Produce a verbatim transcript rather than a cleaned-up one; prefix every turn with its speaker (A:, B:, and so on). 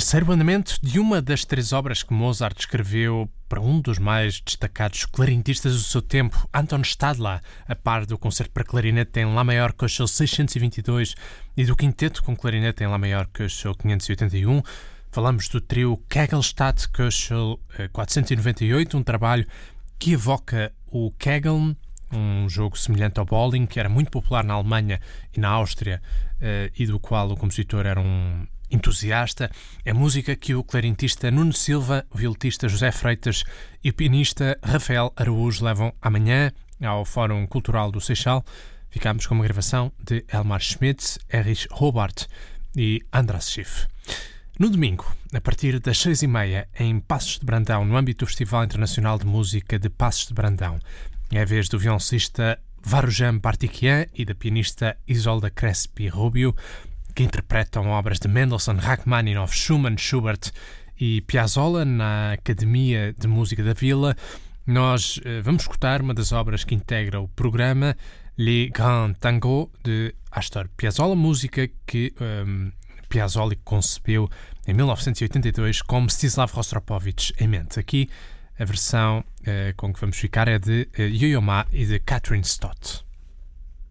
A: terceiro andamento de uma das três obras que Mozart escreveu para um dos mais destacados clarinetistas do seu tempo, Anton Stadler, a par do concerto para clarinete em Lá maior Köchel seiscentos e vinte e dois e do quinteto com clarinete em Lá maior Köchel quinhentos e oitenta e um. Falamos do trio Kegelstadt Köchel quatrocentos e noventa e oito, um trabalho que evoca o Kegeln, um jogo semelhante ao bowling, que era muito popular na Alemanha e na Áustria, e do qual o compositor era um entusiasta. É música que o clarinetista Nuno Silva, o violetista José Freitas e o pianista Rafael Araújo levam amanhã ao Fórum Cultural do Seixal. Ficamos com uma gravação de Elmar Schmidt, Erich Hobart e Andras Schiff. No domingo, a partir das seis e meia, em Passos de Brandão, no âmbito do Festival Internacional de Música de Passos de Brandão, é a vez do violoncista Varoujan Bartikian e da pianista Isolda Crespi Rubio, que interpretam obras de Mendelssohn, Rachmaninoff, Schumann, Schubert e Piazzolla na Academia de Música da Vila. Nós uh, vamos escutar uma das obras que integra o programa, Les Grands Tangos, de Astor Piazzolla, música que um, Piazzolla concebeu em mil novecentos e oitenta e dois com Mstislav Rostropovich em mente. Aqui a versão uh, com que vamos ficar é de uh, Yo-Yo Ma e de Catherine Stott.